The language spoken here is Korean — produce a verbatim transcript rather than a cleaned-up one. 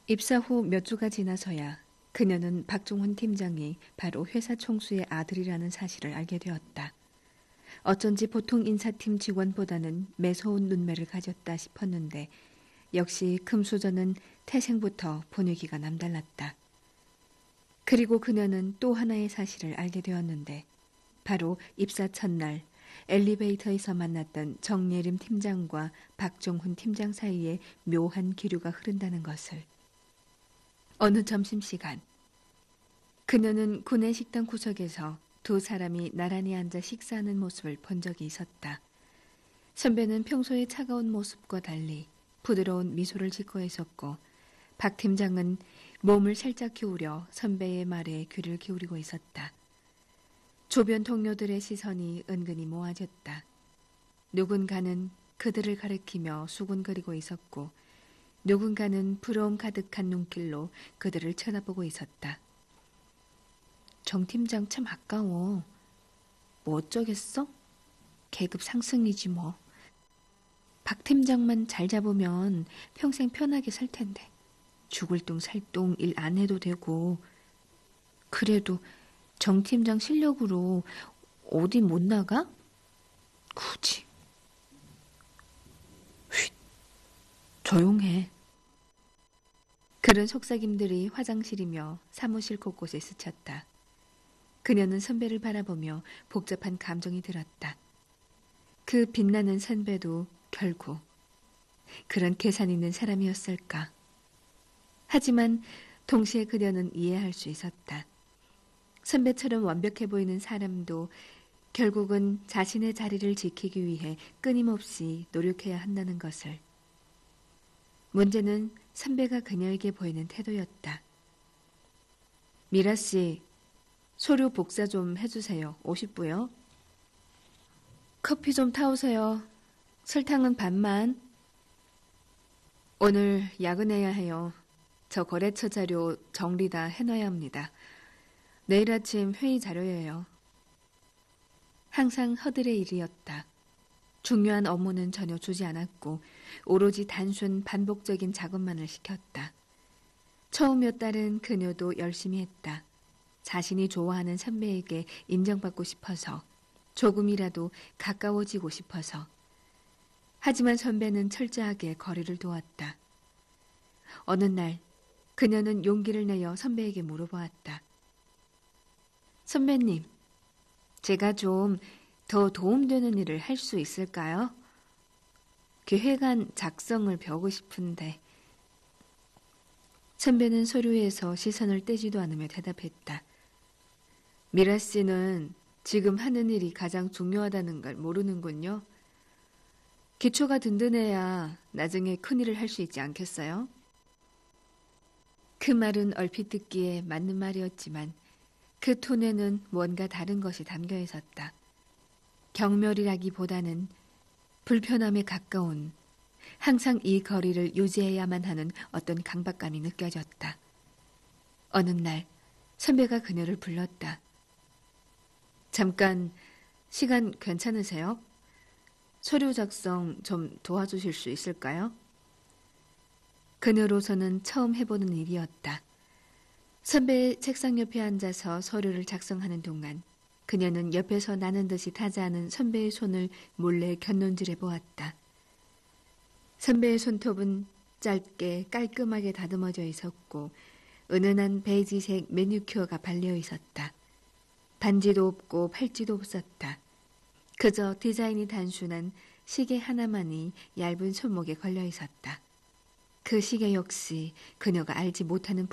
입사 후 몇 주가 지나서야 그녀는 박종훈 팀장이 바로 회사 총수의 아들이라는 사실을 알게 되었다. 어쩐지 보통 인사팀 직원보다는 매서운 눈매를 가졌다 싶었는데 역시 금수저는 태생부터 분위기가 남달랐다. 그리고 그녀는 또 하나의 사실을 알게 되었는데 바로 입사 첫날 엘리베이터에서 만났던 정예림 팀장과 박종훈 팀장 사이에 묘한 기류가 흐른다는 것을. 어느 점심시간 그녀는 구내 식당 구석에서 두 사람이 나란히 앉아 식사하는 모습을 본 적이 있었다. 선배는 평소의 차가운 모습과 달리 부드러운 미소를 짓고 있었고 박 팀장은 몸을 살짝 기울여 선배의 말에 귀를 기울이고 있었다. 조변 동료들의 시선이 은근히 모아졌다. 누군가는 그들을 가리키며 수군거리고 있었고 누군가는 부러움 가득한 눈길로 그들을 쳐다보고 있었다. 정 팀장 참 아까워. 뭐 어쩌겠어? 계급 상승이지 뭐. 박 팀장만 잘 잡으면 평생 편하게 살 텐데. 죽을 둥 살 둥 일 안 해도 되고. 그래도 정 팀장 실력으로 어디 못 나가? 굳이. 쉿. 조용해. 그런 속삭임들이 화장실이며 사무실 곳곳에 스쳤다. 그녀는 선배를 바라보며 복잡한 감정이 들었다. 그 빛나는 선배도 결국 그런 계산 있는 사람이었을까. 하지만 동시에 그녀는 이해할 수 있었다. 선배처럼 완벽해 보이는 사람도 결국은 자신의 자리를 지키기 위해 끊임없이 노력해야 한다는 것을. 문제는 선배가 그녀에게 보이는 태도였다. 미라 씨, 소류 복사 좀 해주세요. 오십 부요. 커피 좀 타오세요. 설탕은 반만. 오늘 야근해야 해요. 저 거래처 자료 정리 다 해놔야 합니다. 내일 아침 회의 자료예요. 항상 허들의 일이었다. 중요한 업무는 전혀 주지 않았고 오로지 단순 반복적인 작업만을 시켰다. 처음 몇 달은 그녀도 열심히 했다. 자신이 좋아하는 선배에게 인정받고 싶어서, 조금이라도 가까워지고 싶어서. 하지만 선배는 철저하게 거리를 두었다. 어느 날 그녀는 용기를 내어 선배에게 물어보았다. 선배님, 제가 좀 더 도움되는 일을 할 수 있을까요? 계획안 작성을 배우고 싶은데. 선배는 서류에서 시선을 떼지도 않으며 대답했다. 미라 씨는 지금 하는 일이 가장 중요하다는 걸 모르는군요. 기초가 든든해야 나중에 큰일을 할 수 있지 않겠어요? 그 말은 얼핏 듣기에 맞는 말이었지만 그 톤에는 뭔가 다른 것이 담겨 있었다. 경멸이라기보다는 불편함에 가까운, 항상 이 거리를 유지해야만 하는 어떤 강박감이 느껴졌다. 어느 날 선배가 그녀를 불렀다. 잠깐 시간 괜찮으세요? 서류 작성 좀 도와주실 수 있을까요? 그녀로서는 처음 해보는 일이었다. 선배의 책상 옆에 앉아서 서류를 작성하는 동안 그녀는 옆에서 나는 듯이 타자하는 선배의 손을 몰래 곁눈질해 보았다. 선배의 손톱은 짧게 깔끔하게 다듬어져 있었고 은은한 베이지색 매니큐어가 발려 있었다. 반지도 없고 팔찌도 없었다. 그저 디자인이 단순한 시계 하나만이 얇은 손목에 걸려 있었다. 그 시계 역시 그녀가 알지 못하는